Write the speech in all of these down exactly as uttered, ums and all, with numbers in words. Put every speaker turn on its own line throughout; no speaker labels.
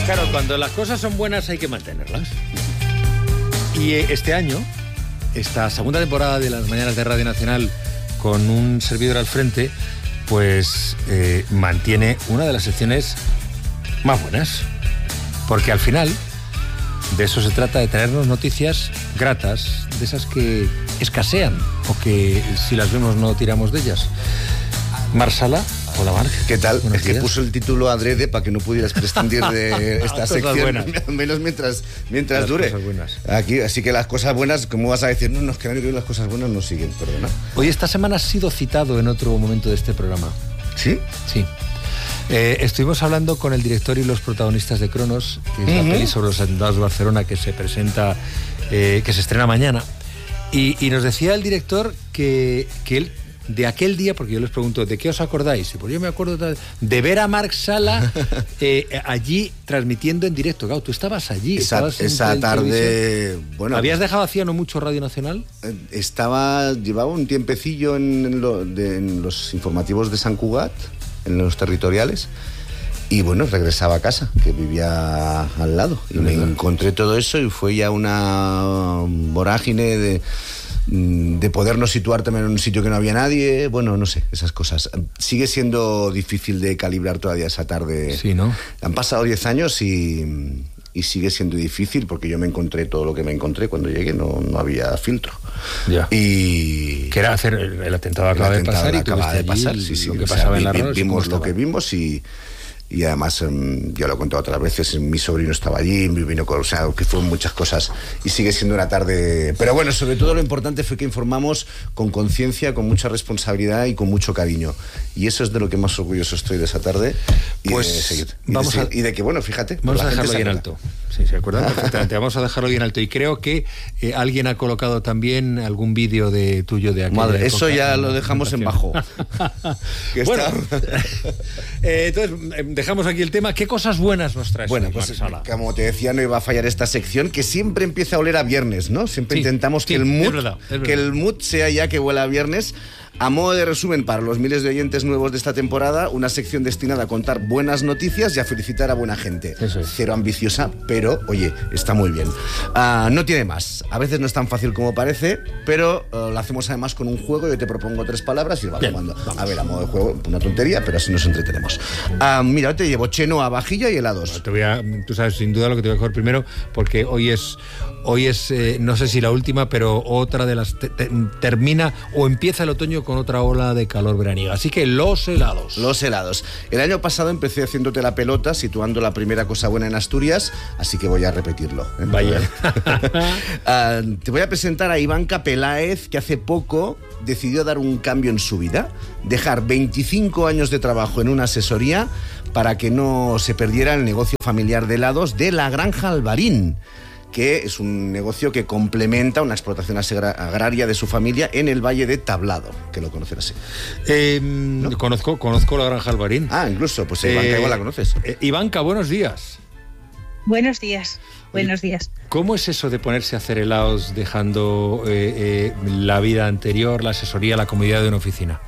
Claro, cuando las cosas son buenas hay que mantenerlas. Y este año, esta segunda temporada de las Mañanas de Radio Nacional, con un servidor al frente, pues eh, mantiene una de las secciones más buenas. Porque al final, de eso se trata, de traernos noticias gratas, de esas que escasean o que si las vemos no tiramos de ellas. Marc Sala. Hola, Marc.
¿Qué tal?
Buenos
es que
días.
puso el título adrede para que no pudieras prescindir de esta sección, al menos mientras, mientras
las
dure.
Cosas buenas.
Aquí, así que las cosas buenas, ¿cómo vas a decir? No, no, es que el año que viene las cosas buenas no siguen, perdona.
Hoy, esta semana, has sido citado en otro momento de este programa.
¿Sí?
Sí. Eh, estuvimos hablando con el director y los protagonistas de Cronos, que es
Uh-huh.
la peli sobre los atentados de Barcelona que se presenta, eh, que se estrena mañana. Y, y nos decía el director que, que él, de aquel día, porque yo les pregunto, ¿de qué os acordáis? Y pues yo me acuerdo de ver a Marc Sala eh, allí transmitiendo en directo. Claro, tú estabas allí.
Esa,
estabas
esa
en
tarde,
televisión.
bueno...
¿Habías dejado hacía no mucho Radio Nacional?
Estaba, llevaba un tiempecillo en, en, lo, de, en los informativos de Sant Cugat, en los territoriales, y bueno, regresaba a casa, que vivía al lado, y me encontré todo eso y fue ya una vorágine de, de podernos situar también en un sitio que no había nadie, bueno, no sé, esas cosas. Sigue siendo difícil de calibrar todavía esa tarde.
Sí, ¿no?
Han pasado diez años y... y sigue siendo difícil porque yo me encontré todo lo que me encontré cuando llegué, no, no había filtro.
Ya.
Y...
Que era hacer el, el atentado acaba
el atentado
de pasar y
acaba de
allí
pasar,
el,
sí, sí,
lo que
o sea,
pasaba en la
vi,
radio.
vimos lo que vimos y... Y además, um, yo lo he contado otras veces, mi sobrino estaba allí, mi vino con, o sea, que fueron muchas cosas y sigue siendo una tarde... Pero bueno, sobre todo lo importante fue que informamos con conciencia, con mucha responsabilidad y con mucho cariño. Y eso es de lo que más orgulloso estoy de esa tarde. Y
pues
de seguir. Y,
vamos
de,
a,
y de que, bueno, fíjate...
Vamos
pues
a dejarlo bien
alto.
alto. Sí, se acuerdan perfectamente. Vamos a dejarlo bien alto. Y creo que eh, alguien ha colocado también algún vídeo de tuyo de aquella
Madre,
época,
eso ya lo dejamos en bajo.
Bueno, eh, entonces, dejamos aquí el tema. ¿Qué cosas buenas nos traes?
Bueno,
hoy,
pues
Marc Sala?
como te decía, no iba a fallar esta sección, que siempre empieza a oler a viernes, ¿no? Siempre
Sí,
intentamos
sí,
que el mood,
es verdad, es verdad.
que el mood sea ya que huela a viernes. A modo de resumen, para los miles de oyentes nuevos de esta temporada, una sección destinada a contar buenas noticias y a felicitar a buena gente.
Eso es.
Cero ambiciosa, pero, oye, está muy bien. Uh, no tiene más. A veces no es tan fácil como parece, pero uh, lo hacemos además con un juego. Yo te propongo tres palabras y vas
Bien,
jugando.
vamos.
A ver, a modo de juego, una tontería, pero así nos entretenemos. Uh, mira, te llevo chenoa, vajilla y helados.
Te voy a, tú sabes sin duda lo que te voy a coger primero, porque hoy es, hoy es eh, no sé si la última, pero otra de las... Te, te, termina o empieza el otoño con otra ola de calor veraniega. Así que los helados.
Los helados. El año pasado empecé haciéndote la pelota, situando la primera cosa buena en Asturias, así que voy a repetirlo. ¿eh?
Vaya.
uh, te voy a presentar a Ivanka Peláez, que hace poco decidió dar un cambio en su vida, dejar veinticinco años de trabajo en una asesoría para que no se perdiera el negocio familiar de helados de la Granja Alvarín, que es un negocio que complementa una explotación agraria de su familia en el Valle de Tablado, que lo conocerás.
Eh, ¿No? Conozco, conozco la Granja Alvarín.
Ah, incluso, pues Ivanka eh, igual la conoces.
Eh, Ivanka, buenos días.
Buenos días, buenos días.
¿Cómo es eso de ponerse a hacer helados dejando eh, eh, la vida anterior, la asesoría, la comodidad de una oficina?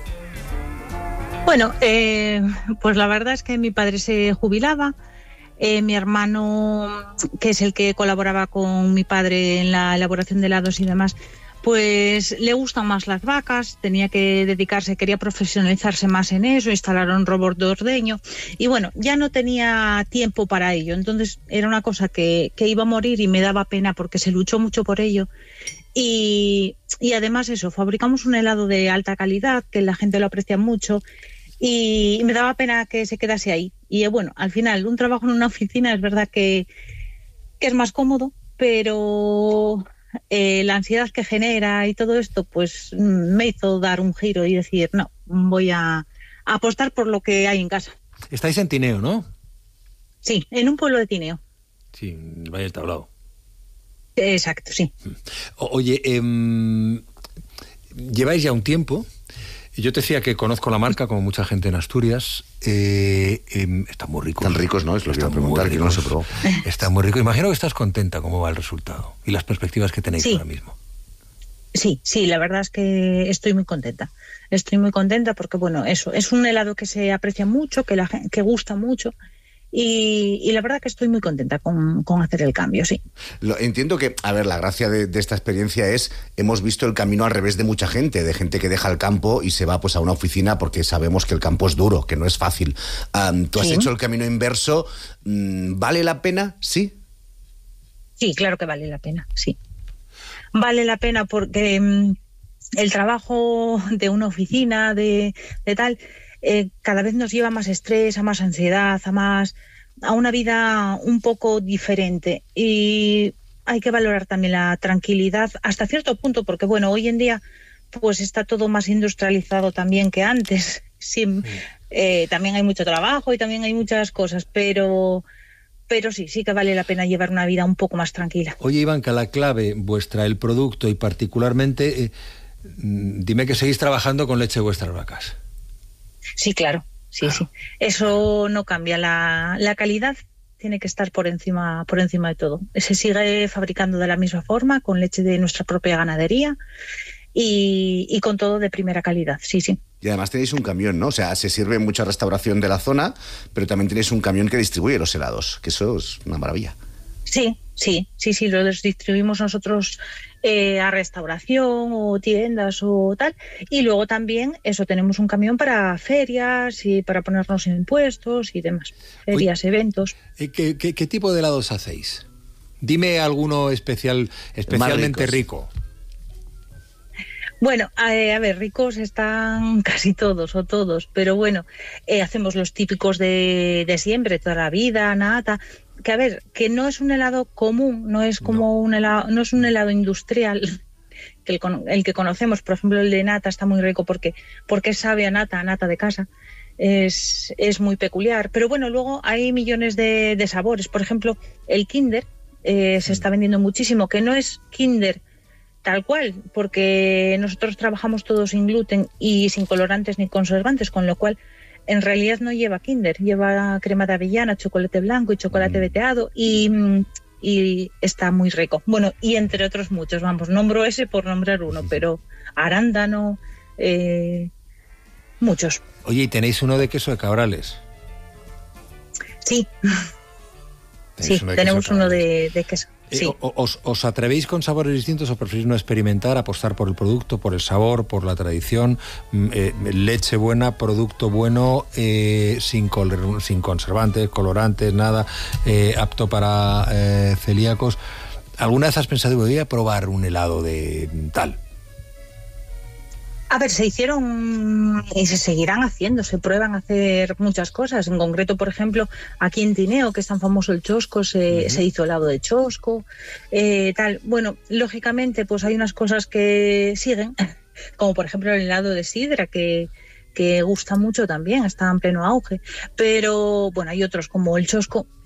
Bueno, eh, pues la verdad es que mi padre se jubilaba. Eh, mi hermano, que es el que colaboraba con mi padre en la elaboración de helados y demás, pues le gustan más las vacas, tenía que dedicarse, quería profesionalizarse más en eso, instalaron robot de ordeño y bueno, ya no tenía tiempo para ello, entonces era una cosa que, que iba a morir y me daba pena porque se luchó mucho por ello. Y, y además eso, fabricamos un helado de alta calidad que la gente lo aprecia mucho. Y me daba pena que se quedase ahí. Y bueno, al final, un trabajo en una oficina es verdad que, que es más cómodo, pero eh, la ansiedad que genera y todo esto, pues me hizo dar un giro y decir, no, voy a, a apostar por lo que hay en casa.
Estáis en Tineo, ¿no?
Sí, en un pueblo de Tineo.
Sí, en el Valle del Tablado.
Exacto, sí.
O, oye, eh, lleváis ya un tiempo... Yo te decía que conozco la marca, como mucha gente en Asturias. Eh, eh, está muy rico.
Están ricos, ¿no? Es lo que iba a preguntar, que no se probó.
Está muy rico. Imagino que estás contenta cómo va el resultado y las perspectivas que tenéis sí. ahora mismo.
Sí, sí, la verdad es que estoy muy contenta. Estoy muy contenta porque, bueno, eso, es un helado que se aprecia mucho, que, la, que gusta mucho Y, y la verdad que estoy muy contenta con, con hacer el cambio, sí.
Lo, entiendo que, a ver, la gracia de, de esta experiencia es, hemos visto el camino al revés de mucha gente, de gente que deja el campo y se va pues a una oficina porque sabemos que el campo es duro, que no es fácil. Um, Tú has sí. hecho el camino inverso. ¿Vale la pena? ¿Sí?
Sí, claro que vale la pena, sí. Vale la pena porque um, el trabajo de una oficina, de, de tal... Eh, cada vez nos lleva a más estrés, a más ansiedad, a más a una vida un poco diferente, y hay que valorar también la tranquilidad hasta cierto punto, porque bueno, hoy en día pues está todo más industrializado también que antes. Sí, eh, también hay mucho trabajo y también hay muchas cosas, pero pero sí, sí que vale la pena llevar una vida un poco más tranquila.
Oye, Ivanka, la clave vuestra, el producto y particularmente, eh, dime que seguís trabajando con leche de vuestras vacas.
Sí, claro, sí, claro. sí. Eso no cambia. La, la calidad tiene que estar por encima, por encima de todo. Se sigue fabricando de la misma forma, con leche de nuestra propia ganadería y, y con todo de primera calidad, sí, sí.
Y además tenéis un camión, ¿no? O sea, se sirve mucha restauración de la zona, pero también tenéis un camión que distribuye los helados, que eso es una maravilla.
Sí, sí, sí, sí, los distribuimos nosotros eh, a restauración o tiendas o tal, y luego también eso, tenemos un camión para ferias y para ponernos en impuestos y demás, ferias, Oye, eventos.
¿qué, qué, ¿Qué tipo de helados hacéis? Dime alguno especial, especialmente rico.
Bueno, eh, a ver, ricos están casi todos o todos, pero bueno, eh, hacemos los típicos de, de siempre, toda la vida, nata, que a ver, que no es un helado común, no es como no. un helado, no es un helado industrial, que el, el que conocemos, por ejemplo, el de nata está muy rico porque, porque sabe a nata, a nata de casa, es, es muy peculiar, pero bueno, luego hay millones de, de sabores, por ejemplo, el Kinder eh, se está vendiendo muchísimo, que no es Kinder tal cual, porque nosotros trabajamos todo sin gluten y sin colorantes ni conservantes, con lo cual en realidad no lleva Kinder, lleva crema de avellana, chocolate blanco y chocolate mm. veteado y, y está muy rico. Bueno, y entre otros muchos, vamos, nombro ese por nombrar uno, pero arándano, eh, muchos.
Oye, ¿y tenéis uno de queso de Cabrales?
Sí, sí, uno tenemos uno de, de queso. Sí.
Eh, os, ¿Os atrevéis con sabores distintos o preferís no experimentar, apostar por el producto, por el sabor, por la tradición? Eh, leche buena, producto bueno, eh, sin, col- sin conservantes, colorantes, nada, eh, apto para eh, celíacos. ¿Alguna vez has pensado, voy a probar un helado de tal?
A ver, se hicieron y se seguirán haciendo, se prueban a hacer muchas cosas. En concreto, por ejemplo, aquí en Tineo, que es tan famoso el chosco, se, uh-huh. se hizo helado de chosco, eh, tal. Bueno, lógicamente, pues hay unas cosas que siguen, como por ejemplo el helado de sidra, que, que gusta mucho también, está en pleno auge. Pero bueno, hay otros como el chosco,